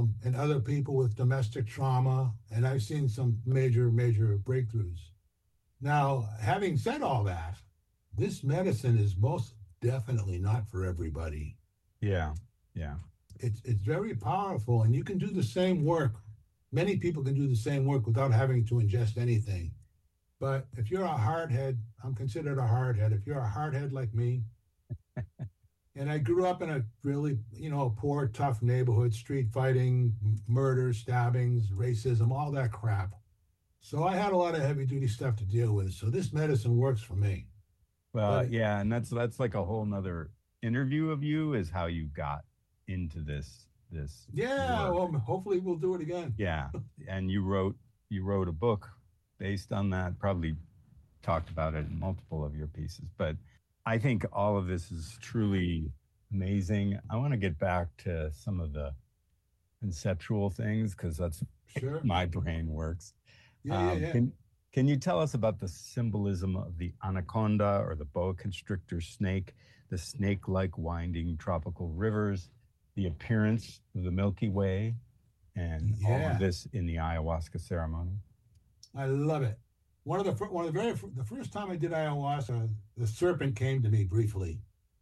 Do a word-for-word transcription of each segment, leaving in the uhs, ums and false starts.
know, and other people with domestic trauma, and I've seen some major, major breakthroughs. Now, having said all that, this medicine is most definitely not for everybody. Yeah. Yeah. It's it's very powerful, and you can do the same work. Many people can do the same work without having to ingest anything. But if you're a hardhead, I'm considered a hardhead. If you're a hardhead like me, and I grew up in a really, you know, a poor, tough neighborhood, street fighting, murder, stabbings, racism, all that crap. So I had a lot of heavy duty stuff to deal with. So this medicine works for me. But Well, it, yeah, and that's that's like a whole nother interview of you is how you got into this this yeah, work. well, hopefully we'll do it again. Yeah. And you wrote you wrote a book based on that, probably talked about it in multiple of your pieces. But I think all of this is truly amazing. I want to get back to some of the conceptual things because that's Sure. my brain works. Yeah, yeah, Um, yeah. can can you tell us about the symbolism of the anaconda or the boa constrictor snake, the snake-like winding tropical rivers, the appearance of the Milky Way, and all of Yeah. this in the ayahuasca ceremony? I love it. One of the fir- one of the very fir- the first time I did ayahuasca, the serpent came to me briefly,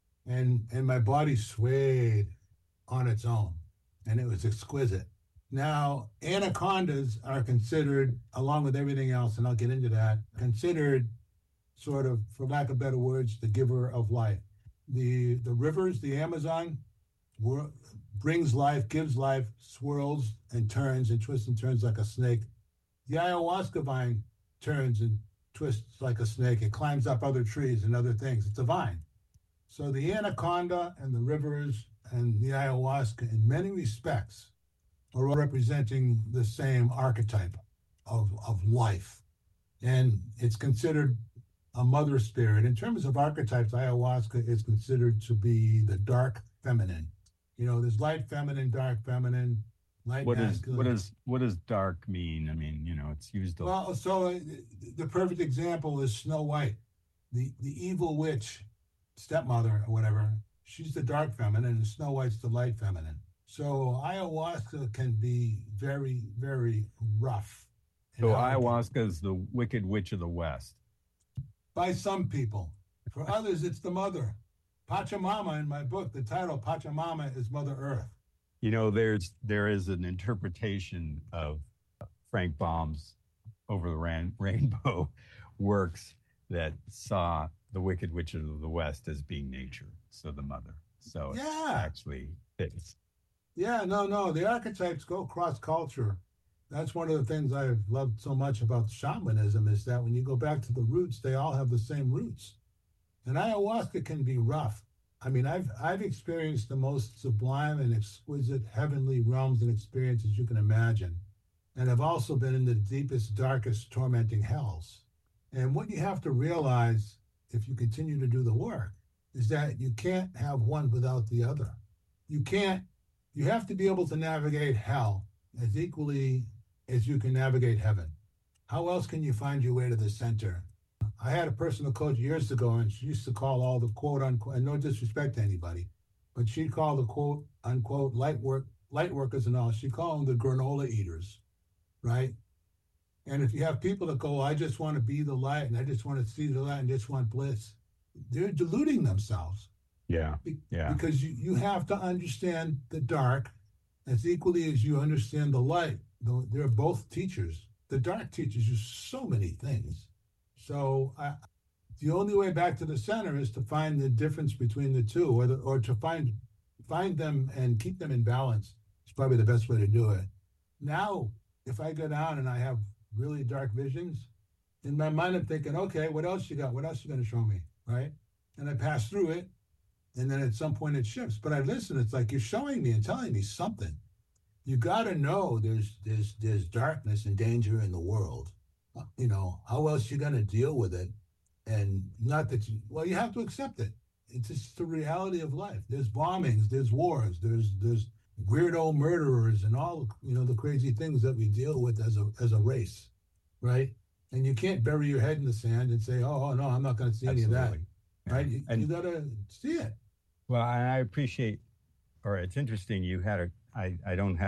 and and my body swayed on its own, and it was exquisite. Now, anacondas are considered, along with everything else, and I'll get into that, considered sort of, for lack of better words, the giver of life. The the rivers, the Amazon, wor- brings life, gives life, swirls and turns and twists and turns like a snake. The ayahuasca vine turns and twists like a snake. It climbs up other trees and other things. It's a vine. So the anaconda and the rivers and the ayahuasca, in many respects, are all representing the same archetype of, of life. And it's considered a mother spirit. In terms of archetypes, ayahuasca is considered to be the dark feminine. You know, there's light feminine, dark feminine, light What is what masculine. does what does dark mean? I mean, you know, it's used a Well, so uh, the perfect example is Snow White, the the evil witch, stepmother or whatever. She's the dark feminine, and Snow White's the light feminine. So ayahuasca can be very, very rough in so how it can, ayahuasca is the Wicked Witch of the West. by some people. For others, it's the mother. Pachamama in my book, the title Pachamama is Mother Earth. You know, there's there is an interpretation of Frank Baum's Over the Ran- Rainbow works that saw the Wicked Witch of the West as being nature, so the mother. So it Yeah, actually fits. yeah, no, no. The archetypes go cross culture. That's one of the things I've loved so much about shamanism is that when you go back to the roots, they all have the same roots. And ayahuasca can be rough. I mean, I've I've experienced the most sublime and exquisite heavenly realms and experiences you can imagine. And I've also been in the deepest, darkest, tormenting hells. And what you have to realize if you continue to do the work is that you can't have one without the other. You can't, you have to be able to navigate hell as equally as you can navigate heaven. How else can you find your way to the center? I had a personal coach years ago, and she used to call all the quote unquote, and no disrespect to anybody, but she'd call the quote unquote light work light workers and all. She'd call them the granola eaters, right? And if you have people that go, I just want to be the light, and I just want to see the light, and just want bliss, they're deluding themselves Yeah, be- yeah, because you, you have to understand the dark as equally as you understand the light. Though they're both teachers. The dark teaches you so many things. So I, the only way back to the center is to find the difference between the two, or the, or to find find them and keep them in balance. It's probably the best way to do it. Now, if I go down and I have really dark visions, in my mind I'm thinking, okay, what else you got? What else you going to show me, right? And I pass through it, and then at some point it shifts. But I listen. It's like you're showing me and telling me something. You got to know there's there's there's darkness and danger in the world. Uh, You know, how else you going to deal with it? And not that you, well, you have to accept it. It's just the reality of life. There's bombings, there's wars, there's there's weirdo murderers, and all you know the crazy things that we deal with as a as a race, right? And you can't bury your head in the sand and say, "Oh, oh no, I'm not going to see any of that," absolutely. Yeah. right? You, you And got to see it. well, I appreciate, or it's interesting you had a, I, I don't have